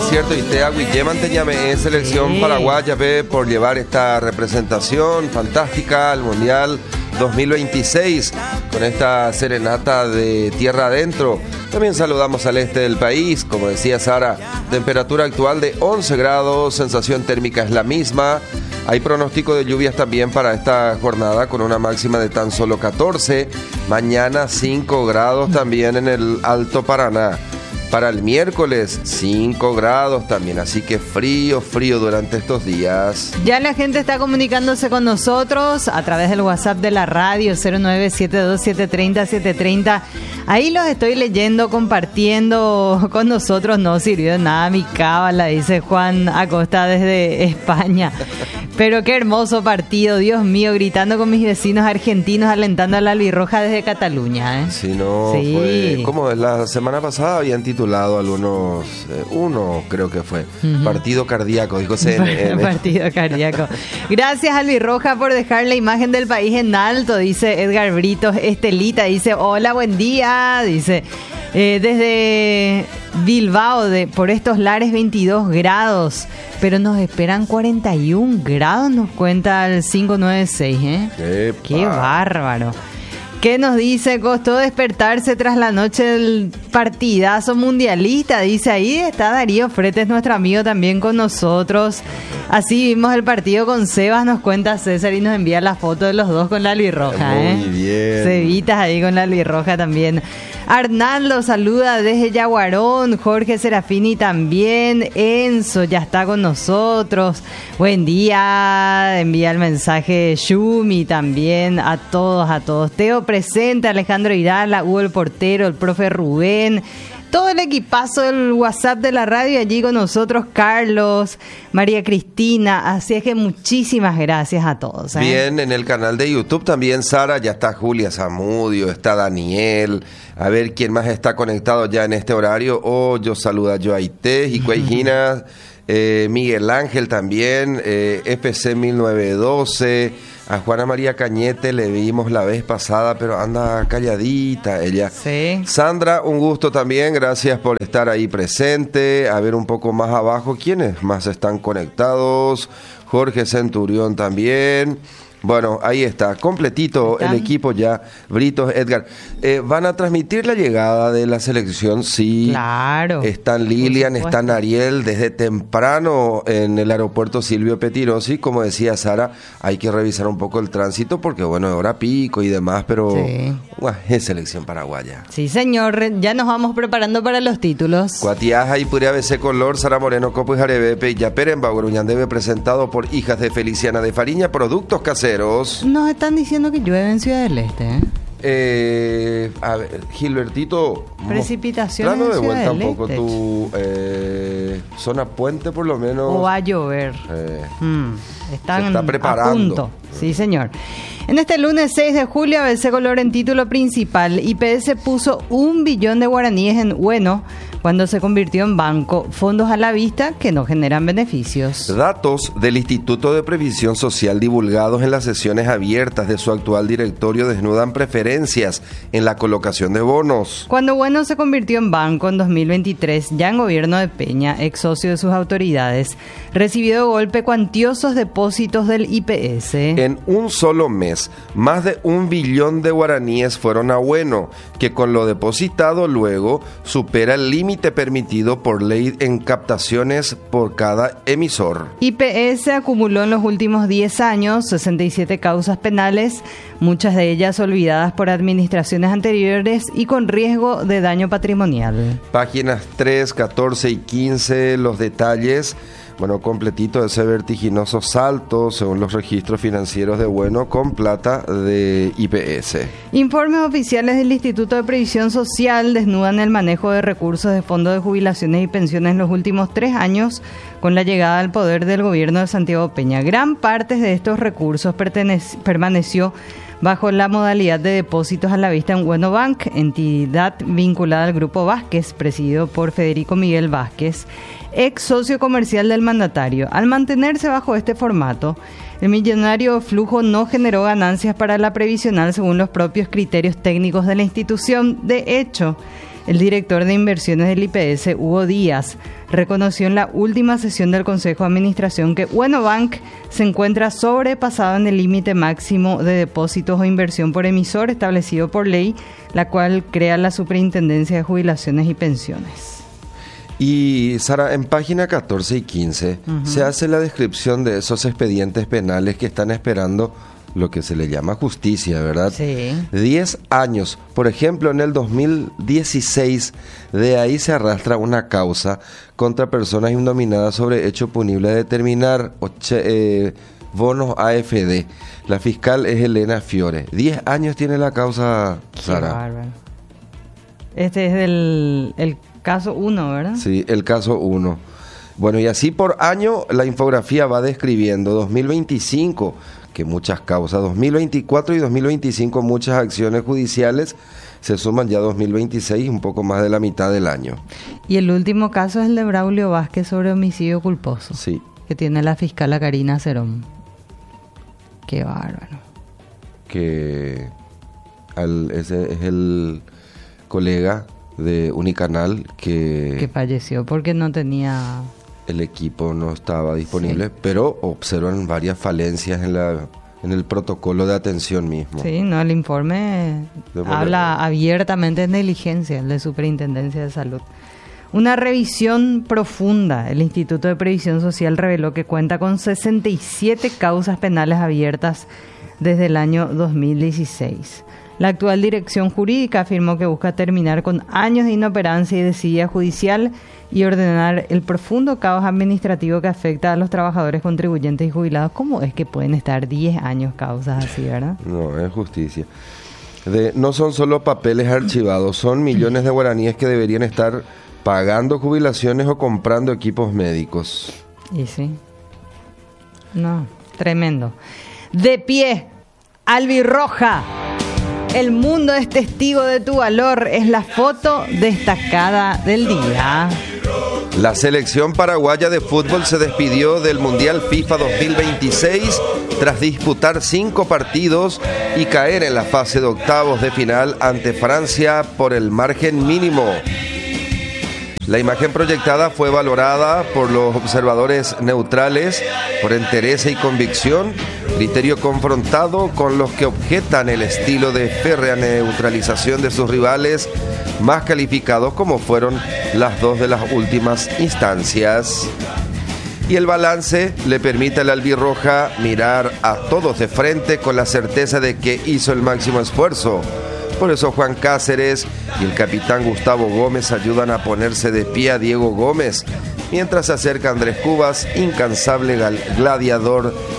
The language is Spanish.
cierto, y te Guilleman te llame en selección paraguaya por llevar esta representación fantástica al Mundial 2026 con esta serenata de tierra adentro. También saludamos al este del país, como decía Sara, temperatura actual de 11 grados, sensación térmica es la misma. Hay pronóstico de lluvias también para esta jornada con una máxima de tan solo 14. Mañana 5 grados también en el Alto Paraná. Para el miércoles 5 grados también, así que frío durante estos días. Ya la gente está comunicándose con nosotros a través del WhatsApp de la radio 0972730-730. Ahí los estoy leyendo, compartiendo con nosotros. No sirvió de nada mi cábala, dice Juan Acosta desde España. Pero qué hermoso partido, Dios mío, gritando con mis vecinos argentinos, alentando a la albirroja desde Cataluña, ¿eh? Sí, no, sí. Fue como la semana pasada habían titulado algunos, uno creo que fue, partido cardíaco, dijo CNN. Partido cardíaco. Gracias, albirroja, por dejar la imagen del país en alto, dice Edgar Britos. Estelita dice, hola, buen día, dice... desde Bilbao, por estos lares 22 grados, pero nos esperan 41 grados, nos cuenta el 596, ¿eh? ¡Qué bárbaro! ¿Qué nos dice? Costó despertarse tras la noche del partidazo mundialista. Dice, ahí está Darío Fretes, nuestro amigo, también con nosotros. Así vimos el partido con Sebas, nos cuenta César y nos envía la foto de los dos con la albirroja. Muy bien. Cevitas ahí con la albirroja también. Arnaldo saluda desde Yaguarón. Jorge Serafini también. Enzo ya está con nosotros. Buen día. Envía el mensaje Yumi también. A todos. Teo presente, Alejandro Irala, Hugo el portero, el profe Rubén. Todo el equipazo del WhatsApp de la radio allí con nosotros, Carlos, María Cristina, así es que muchísimas gracias a todos. Bien, en el canal de YouTube también, Sara, ya está Julia Zamudio, está Daniel, a ver quién más está conectado ya en este horario. Yo saludo a Joaité, Jicuejina, Miguel Ángel también, FC 1912... A Juana María Cañete le vimos la vez pasada, pero anda calladita ella. Sí. Sandra, un gusto también, gracias por estar ahí presente. A ver un poco más abajo, ¿quiénes más están conectados? Jorge Centurión también. Bueno, ahí está, completito el equipo ya. Britos, Edgar. ¿Van a transmitir la llegada de la selección? Sí. Claro. Están Lilian, están Ariel desde temprano en el aeropuerto Silvio Pettirossi. Como decía Sara, hay que revisar un poco el tránsito porque, bueno, es hora pico y demás, pero es selección paraguaya. Sí, señor. Ya nos vamos preparando para los títulos. Cuatiaja y Puria BC Color, Sara Moreno, Copo y Jarebepe y Yaperenba, Gruñandebe, presentado por Hijas de Feliciana de Fariña, productos caseros. Nos están diciendo que llueve en Ciudad del Este, a ver, Gilbertito, precipitaciones de en Ciudad vuelta del un poco Este. Tu zona puente por lo menos. O va a llover. Están se está preparando. A punto. Sí, señor. En este lunes 6 de julio, ABC Color en título principal. IPS puso 1 billón de guaraníes en Bueno cuando se convirtió en banco. Fondos a la vista que no generan beneficios. Datos del Instituto de Previsión Social divulgados en las sesiones abiertas de su actual directorio desnudan preferencias en la colocación de bonos. Cuando Bueno se convirtió en banco en 2023, ya en gobierno de Peña, ex socio de sus autoridades, recibió de golpe cuantiosos depósitos del IPS. En un solo mes, más de 1 billón de guaraníes fueron a Bueno, que con lo depositado luego supera el límite permitido por ley en captaciones por cada emisor. IPS acumuló en los últimos 10 años 67 causas penales, muchas de ellas olvidadas por administraciones anteriores y con riesgo de daño patrimonial. Páginas 3, 14 y 15, los detalles. Bueno, completito ese vertiginoso salto, según los registros financieros de Bueno, con plata de IPS. Informes oficiales del Instituto de Previsión Social desnudan el manejo de recursos de fondos de jubilaciones y pensiones en los últimos 3 años con la llegada al poder del gobierno de Santiago Peña. Gran parte de estos recursos permaneció bajo la modalidad de depósitos a la vista en Bueno Bank, entidad vinculada al Grupo Vázquez, presidido por Federico Miguel Vázquez, ex socio comercial del mandatario. Al mantenerse bajo este formato, el millonario flujo no generó ganancias para la previsional según los propios criterios técnicos de la institución. De hecho, El director de inversiones del IPS, Hugo Díaz, reconoció en la última sesión del Consejo de Administración que Bank se encuentra sobrepasado en el límite máximo de depósitos o inversión por emisor establecido por ley, la cual crea la Superintendencia de Jubilaciones y Pensiones. Y Sara, en página 14 y 15 se hace la descripción de esos expedientes penales que están esperando lo que se le llama justicia, ¿verdad? Sí. 10 años. Por ejemplo, en el 2016, de ahí se arrastra una causa contra personas indocumentadas sobre hecho punible de determinar bonos AFD. La fiscal es Elena Fiore. 10 años tiene la causa, Sara. Qué bárbaro. Este es el caso 1, ¿verdad? Sí, el caso 1. Bueno, y así por año la infografía va describiendo 2025, que muchas causas, 2024 y 2025 muchas acciones judiciales, se suman ya 2026, un poco más de la mitad del año. Y el último caso es el de Braulio Vázquez sobre homicidio culposo, sí, que tiene la fiscal Karina Cerón. Qué bárbaro. Que ese es el colega de Unicanal que falleció porque no tenía... El equipo no estaba disponible, sí, pero observan varias falencias en el protocolo de atención mismo. Sí, no, el informe habla abiertamente de negligencia de Superintendencia de Salud. Una revisión profunda. El Instituto de Previsión Social reveló que cuenta con 67 causas penales abiertas desde el año 2016. La actual dirección jurídica afirmó que busca terminar con años de inoperancia y desidia judicial y ordenar el profundo caos administrativo que afecta a los trabajadores, contribuyentes y jubilados. ¿Cómo es que pueden estar 10 años causas así, verdad? No, es justicia. No son solo papeles archivados, son millones de guaraníes que deberían estar pagando jubilaciones o comprando equipos médicos. Y sí. No, tremendo. De pie, albirroja. El mundo es testigo de tu valor. Es la foto destacada del día. La selección paraguaya de fútbol se despidió del Mundial FIFA 2026 tras disputar 5 partidos y caer en la fase de octavos de final ante Francia por el margen mínimo. La imagen proyectada fue valorada por los observadores neutrales por entereza y convicción, criterio confrontado con los que objetan el estilo de férrea neutralización de sus rivales más calificados, como fueron las 2 de las últimas instancias. Y el balance le permite al albirroja mirar a todos de frente con la certeza de que hizo el máximo esfuerzo. Por eso Juan Cáceres y el capitán Gustavo Gómez ayudan a ponerse de pie a Diego Gómez, mientras se acerca Andrés Cubas, incansable gladiador